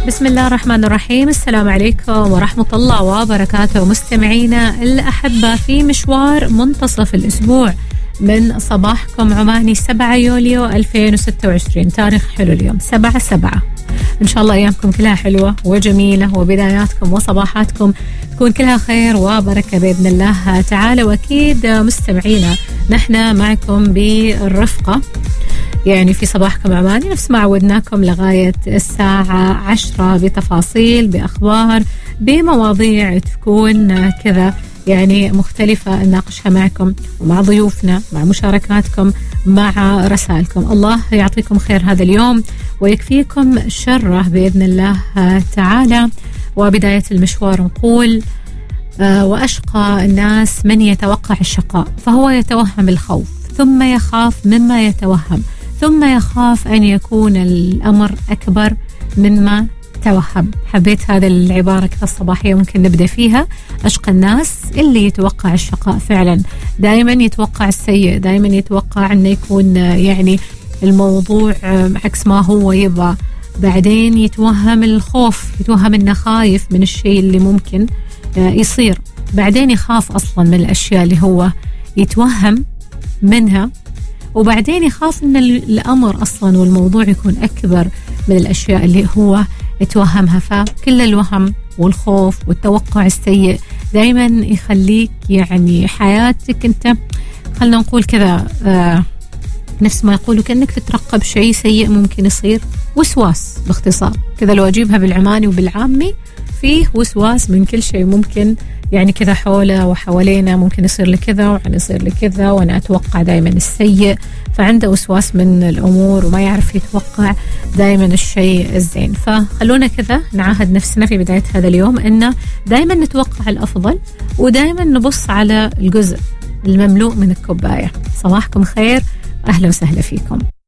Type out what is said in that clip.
بسم الله الرحمن الرحيم. السلام عليكم ورحمة الله وبركاته مستمعينا الأحبة في مشوار منتصف الأسبوع من صباحكم عماني 7 يوليو 2026. تاريخ حلو اليوم 7/7. إن شاء الله أيامكم كلها حلوة وجميلة وبداياتكم وصباحاتكم تكون كلها خير وبركة بإذن الله تعالى. وأكيد مستمعينا نحن معكم بالرفقة يعني في صباحكم عماني نفس ما عودناكم لغاية الساعة 10 بتفاصيل بأخبار بمواضيع تكون كذا يعني مختلفة نناقشها معكم ومع ضيوفنا مع مشاركاتكم مع رسائلكم. الله يعطيكم خير هذا اليوم ويكفيكم شره بإذن الله تعالى. وبداية المشوار نقول وأشقى الناس من يتوقع الشقاء فهو يتوهم الخوف ثم يخاف مما يتوهم ثم يخاف أن يكون الأمر أكبر مما توهم. حبيت هذا العبارة كذا الصباحية ممكن نبدأ فيها. أشقى الناس اللي يتوقع الشقاء فعلا، دائما يتوقع السيء، دائما يتوقع أنه يكون يعني الموضوع عكس ما هو يبغى، بعدين يتوهم الخوف، يتوهم أنه خايف من الشيء اللي ممكن يصير، بعدين يخاف أصلا من الأشياء اللي هو يتوهم منها، وبعدين يخاف أن الأمر أصلا والموضوع يكون أكبر من الأشياء اللي هو يتوهمها. فكل الوهم والخوف والتوقع السيء دايما يخليك يعني حياتك أنت خلنا نقول كذا نفس ما يقولوا كأنك تترقب شيء سيء ممكن يصير. وسواس باختصار كذا لو أجيبها بالعماني وبالعامي، فيه وسواس من كل شيء ممكن يعني كذا حوله وحوالينا، ممكن يصير لي كذا وعن يصير لي كذا وأنا أتوقع دائما السيء، فعنده وسواس من الأمور وما يعرف يتوقع دائما الشيء الزين. فخلونا كذا نعاهد نفسنا في بداية هذا اليوم إنه دائما نتوقع الأفضل ودائما نبص على الجزء المملوء من الكوباية. صباحكم خير، أهلا وسهلا فيكم.